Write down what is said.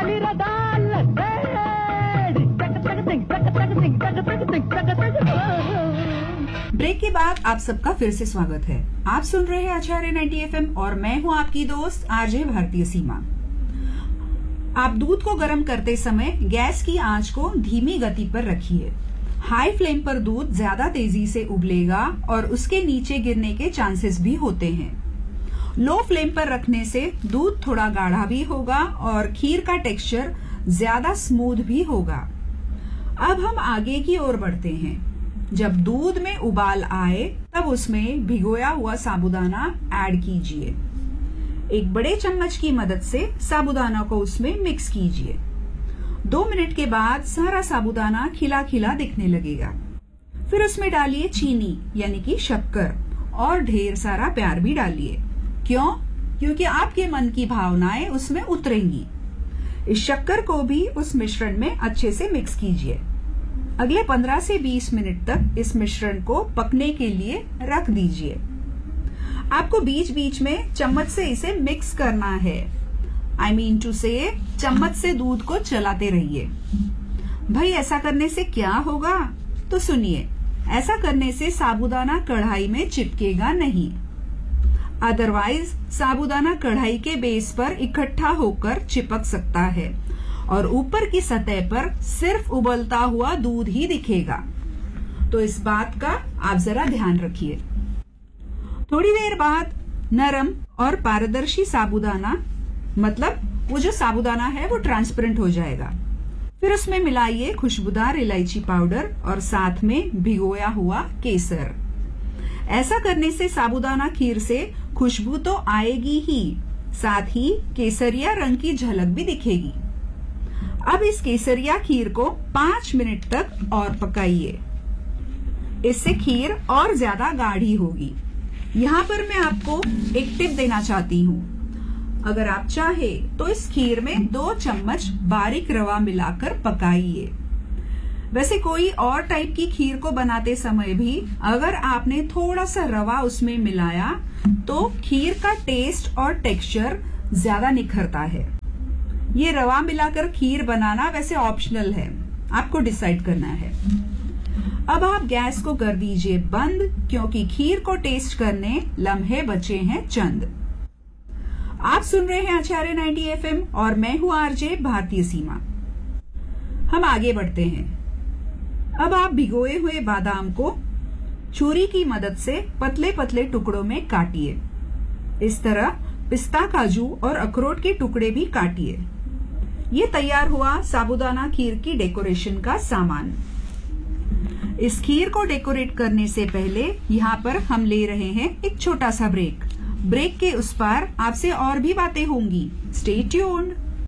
जीरा डाल ब्रेक के बाद आप सबका फिर से स्वागत है। आप सुन रहे हैं आचार्य 90 FM और मैं हूं आपकी दोस्त आरजे भारतीय सीमा। आप दूध को गर्म करते समय गैस की आंच को धीमी गति पर रखिए। हाई फ्लेम पर दूध ज्यादा तेजी से उबलेगा और उसके नीचे गिरने के चांसेस भी होते हैं। लो फ्लेम पर रखने से दूध थोड़ा गाढ़ा भी होगा और खीर का टेक्सचर ज्यादा स्मूथ भी होगा। अब हम आगे की ओर बढ़ते हैं। जब दूध में उबाल आए तब उसमें भिगोया हुआ साबूदाना ऐड कीजिए। एक बड़े चम्मच की मदद से साबूदाना को उसमें मिक्स कीजिए। 2 मिनट के बाद सारा साबूदाना खिला खिला दिखने लगेगा। फिर उसमें डालिए चीनी यानी कि शक्कर और ढेर सारा प्यार भी डालिए। क्यों? क्योंकि आपके मन की भावनाएं उसमें उतरेंगी। इस शक्कर को भी उस मिश्रण में अच्छे से मिक्स कीजिए। अगले 15 से 20 मिनट तक इस मिश्रण को पकने के लिए रख दीजिए। आपको बीच बीच में चम्मच से इसे मिक्स करना है। I mean to say, चम्मच से दूध को चलाते रहिए। भाई ऐसा करने से क्या होगा? तो सुनिए, ऐसा करने से साबूदाना कढ़ाई में चिपकेगा नहीं। अदरवाइज साबूदाना कढ़ाई के बेस पर इकट्ठा होकर चिपक सकता है और ऊपर की सतह पर सिर्फ उबलता हुआ दूध ही दिखेगा। तो इस बात का आप जरा ध्यान रखिए। थोड़ी देर बाद नरम और पारदर्शी साबूदाना, मतलब वो जो साबूदाना है वो ट्रांसपेरेंट हो जाएगा। फिर उसमें मिलाइए खुशबूदार इलायची पाउडर और साथ में भिगोया हुआ केसर। ऐसा करने से साबूदाना खीर से खुशबू तो आएगी ही, साथ ही केसरिया रंग की झलक भी दिखेगी। अब इस केसरिया खीर को 5 मिनट तक और पकाइए। इससे खीर और ज्यादा गाढ़ी होगी। यहाँ पर मैं आपको एक टिप देना चाहती हूँ। अगर आप चाहे तो इस खीर में 2 चम्मच बारीक रवा मिलाकर पकाइए। वैसे कोई और टाइप की खीर को बनाते समय भी अगर आपने थोड़ा सा रवा उसमें मिलाया तो खीर का टेस्ट और टेक्सचर ज्यादा निखरता है। ये रवा मिलाकर खीर बनाना वैसे ऑप्शनल है, आपको डिसाइड करना है। अब आप गैस को कर दीजिए बंद, क्योंकि खीर को टेस्ट करने लम्हे बचे हैं चंद। आप सुन रहे हैं आचार्य 90 FM और मैं हूं आरजे भारतीय सीमा। हम आगे बढ़ते हैं। अब आप भिगोए हुए बादाम को छुरी की मदद से पतले पतले टुकड़ों में काटिए। इस तरह पिस्ता, काजू और अखरोट के टुकड़े भी काटिए। ये तैयार हुआ साबूदाना खीर की डेकोरेशन का सामान। इस खीर को डेकोरेट करने से पहले यहाँ पर हम ले रहे हैं एक छोटा सा ब्रेक। ब्रेक के उस पार आपसे और भी बातें होंगी। Stay tuned.